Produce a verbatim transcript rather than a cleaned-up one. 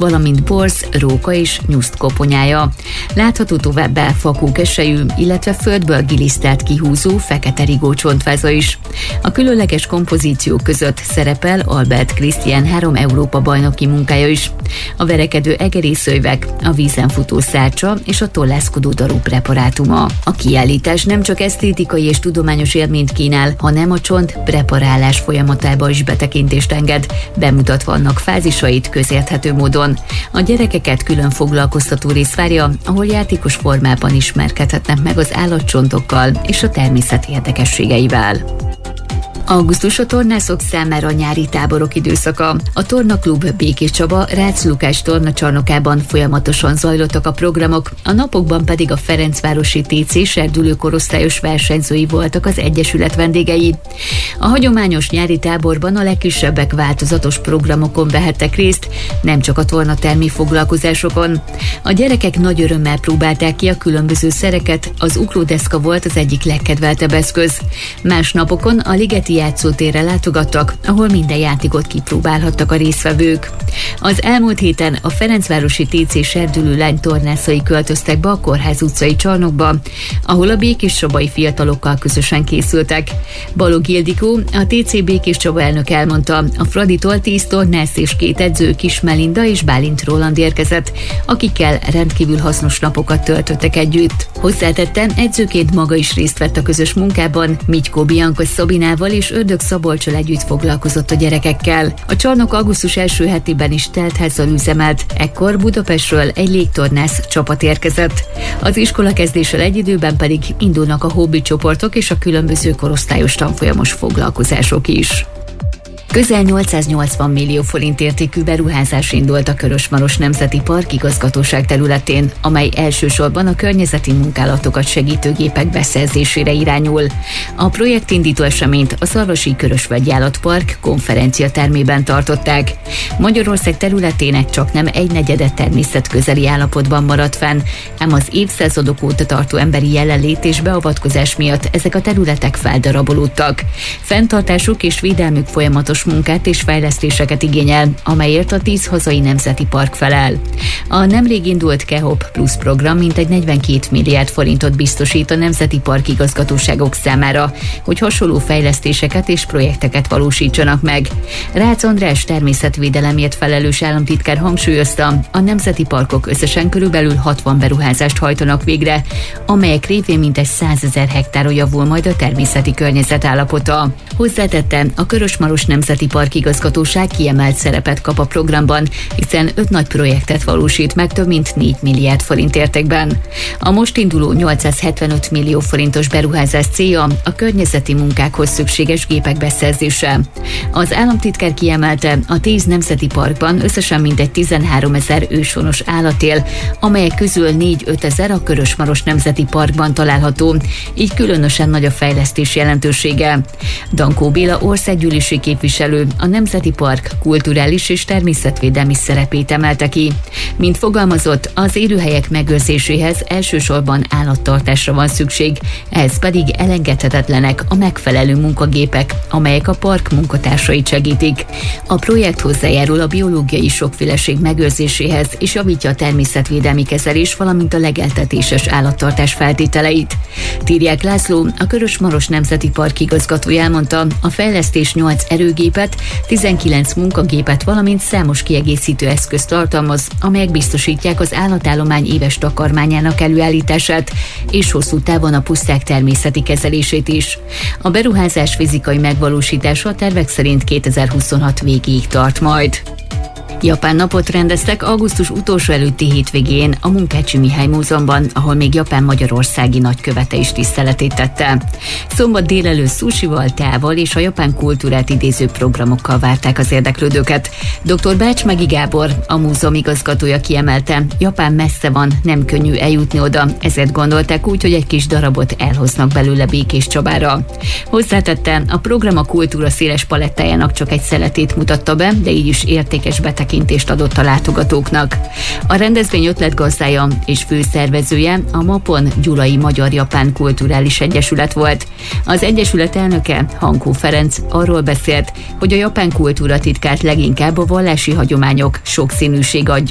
valamint borz, róka és nyuszt koponyája. Látható továbbá fakó keselyű, illetve földből gilisztát kihúzó fekete rigó csontváza is. A különleges kompozíciók között szerepel Albert Christian három Európa-bajnoki munkája is. A verekedő egerészőjvek, a vízen futó szárcsa és a tollászkodó daru preparátuma. A kiállítás nem csak esztétikai és tudományos élményt kínál, hanem a csont preparálás folyamatába is betekintést enged, bemutatva annak fázisait közérthető módon. A gyerekeket külön foglalkoztató rész várja, ahol játékos formában ismerkedhetnek meg az állatcsontokkal és a természet érdekességeivel. Augusztus a tornászok számára a nyári táborok időszaka. A Tornaklub Békéscsaba Rácz Lukás tornacsarnokában folyamatosan zajlottak a programok, a napokban pedig a Ferencvárosi té cé serdülő korosztályos versenyzői voltak az egyesület vendégei. A hagyományos nyári táborban a legkisebbek változatos programokon vehettek részt, nem csak a tornatermi foglalkozásokon. A gyerekek nagy örömmel próbálták ki a különböző szereket, az ugródeszka volt az egyik legkedveltebb eszköz. Más napokon a Ligeti játszótérre látogattak, ahol minden játékot kipróbálhattak a résztvevők. Az elmúlt héten a Ferencvárosi té cé serdülő lány tornászai költöztek be a Kórház utcai csarnokba, ahol a békéscsabai fiatalokkal közösen készültek. Balog Ildikó, a té cé Békéscsaba elnök elmondta, a Fraditól tíz tornász és két edző, Kis Melinda és Bálint Roland érkezett, akikkel rendkívül hasznos napokat töltöttek együtt. Hozzátette, edzőként maga is részt vett a közös munkában, Mitykó Bianca Szabinával és Ördög Szabolccsal együtt foglalkozott a gyerekekkel. A csarnok augusztus első hetében is teltházzal üzemelt, ekkor Budapestről egy légtornász csapat érkezett. Az iskola kezdéssel egy időben pedig indulnak a hobbi csoportok és a különböző korosztályos tanfolyamos foglalkozások is. Közel nyolcszáznyolcvan millió forint értékű beruházás indult a Körös-Maros Nemzeti Park igazgatóság területén, amely elsősorban a környezeti munkálatokat segítő gépek beszerzésére irányul. A projektindító eseményt a Szarvasi Körösvölgyi Állatpark konferenciatermében tartották. Magyarország területének csak nem egy negyede természetközeli állapotban maradt fenn, ám az évszázadok óta tartó emberi jelenlét és beavatkozás miatt ezek a területek feldarabolódtak. Fenntartásuk és védelmük folyamatos munkát és fejlesztéseket igényel, amelyért a tíz hazai nemzeti park felel. A nemrég indult KEHOP Plus program mintegy negyvenkét milliárd forintot biztosít a nemzeti park igazgatóságok számára, hogy hasonló fejlesztéseket és projekteket valósítsanak meg. Rácz András természetvédelemért felelős államtitkár hangsúlyozta, a nemzeti parkok összesen körülbelül hatvan beruházást hajtanak végre, amelyek révén mintegy százezer hektáron javul majd a természeti környezet állapota. Hozzátette, a Körös-Maros Nemzeti Park igazgatóság kiemelt szerepet kap a programban, hiszen öt nagy projektet valósít meg több mint négy milliárd forint értékben. A most induló nyolcszázhetvenöt millió forintos beruházás célja a környezeti munkákhoz szükséges gépek beszerzése. Az államtitkár kiemelte, a tíz nemzeti parkban összesen mintegy tizenháromezer őshonos állat él, amelyek közül négy-ötezer a Körös-Maros Nemzeti Parkban található, így különösen nagy a fejlesztés jelentősége. Dankó Béla országgyűlési képviselő a Nemzeti Park kulturális és természetvédelmi szerepét emelte ki. Mint fogalmazott, az élőhelyek megőrzéséhez elsősorban állattartásra van szükség, ehhez pedig elengedhetetlenek a megfelelő munkagépek, amelyek a park munkatársait segítik. A projekt hozzájárul a biológiai sokféleség megőrzéséhez és javítja a természetvédelmi kezelés, valamint a legeltetéses állattartás feltételeit. Tirják László, a Körös-Maros Nemzeti Park igazgatója elmondta, a fejlesztés nyolc erőgépet, tizenkilenc munkagépet, valamint számos kiegészítő eszközt tartalmaz, amelyek biztosítják az állatállomány éves takarmányának előállítását és hosszú távon a puszták természeti kezelését is. A beruházás fizikai megvalósítása a tervek szerint kétezer-huszonhat végéig tart majd. Japán napot rendeztek augusztus utolsó előtti hétvégén a Munkácsi Mihály Múzeumban, ahol még Japán magyarországi nagykövete is tiszteletét tette. Szombat délelőtt sushival, teával és a japán kultúrát idéző programokkal várták az érdeklődőket. doktor Bács-Megi Gábor, a múzeum igazgatója kiemelte, Japán messze van, nem könnyű eljutni oda, ezért gondolták úgy, hogy egy kis darabot elhoznak belőle Békéscsabára. Hozzátette, a program a kultúra széles palettájának csak egy szeletét mutatta be, de így is értékes betekintést adott a látogatóknak. A rendezvény ötletgazdája és főszervezője a MAPON Gyulai Magyar-Japán Kulturális Egyesület volt. Az egyesület elnöke, Hankó Ferenc arról beszélt, hogy a japán kultúra titkát leginkább a vallási hagyományok sokszínűség adja.